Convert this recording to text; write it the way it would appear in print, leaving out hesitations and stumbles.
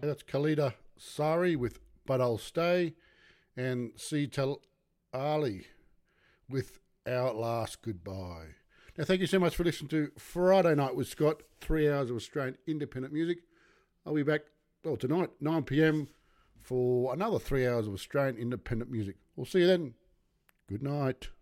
That's Khalida Sari with But I'll Stay and Sital Ali with Our Last Goodbye. Now, thank you so much for listening to Friday Night with Scott, 3 hours of Australian independent music. I'll be back tonight, 9 p.m, for another 3 hours of Australian independent music. We'll see you then. Good night.